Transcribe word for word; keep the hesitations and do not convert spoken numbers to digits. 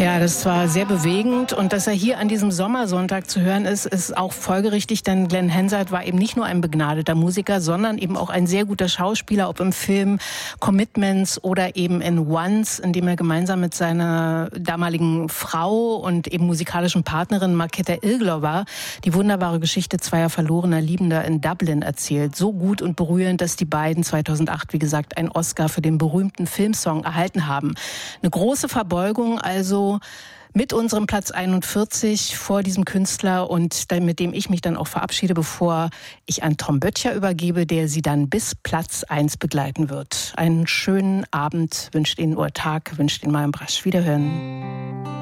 Ja, das war sehr bewegend und dass er hier an diesem Sommersonntag zu hören ist, ist auch folgerichtig, denn Glenn Hansard war eben nicht nur ein begnadeter Musiker, sondern eben auch ein sehr guter Schauspieler, ob im Film Commitments oder eben in Once, in dem er gemeinsam mit seiner damaligen Frau und eben musikalischen Partnerin Markéta Irglová die wunderbare Geschichte zweier verlorener Liebender in Dublin erzählt. So gut und berührend, dass die beiden zweitausendacht, wie gesagt, einen Oscar für den berühmten Filmsong erhalten haben. Eine große Verbeugung also mit unserem Platz einundvierzig vor diesem Künstler und mit dem ich mich dann auch verabschiede, bevor ich an Tom Böttcher übergebe, der Sie dann bis Platz eins begleiten wird. Einen schönen Abend wünscht Ihnen oder Tag, wünscht Ihnen Marion Brasch. Wiederhören.